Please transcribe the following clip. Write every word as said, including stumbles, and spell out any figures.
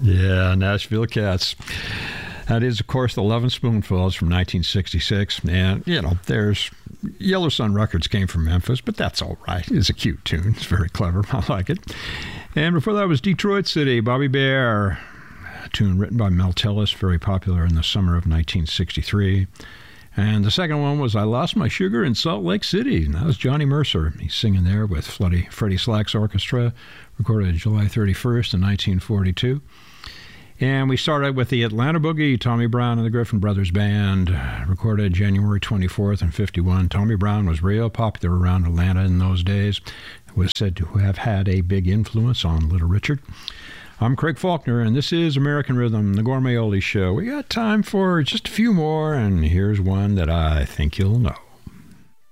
Yeah, Nashville Cats. That is, of course, the Lovin' Spoonfuls from nineteen sixty-six. And, you know, there's Yellow Sun Records came from Memphis, but that's all right. It's a cute tune. It's very clever. I like it. And before that was Detroit City, Bobby Bare, a tune written by Mel Tillis, very popular in the summer of nineteen sixty-three. And the second one was I Lost My Sugar in Salt Lake City. And that was Johnny Mercer. He's singing there with Freddie, Freddie Slack's orchestra, recorded July thirty-first in nineteen forty-two. And we started with the Atlanta Boogie, Tommy Brown and the Griffin Brothers Band, recorded January twenty-fourth in fifty-one. Tommy Brown was real popular around Atlanta in those days. Was said to have had a big influence on Little Richard. I'm Craig Faulkner, and this is American Rhythm, the Gourmet Oldies Show. We got time for just a few more, and here's one that I think you'll know.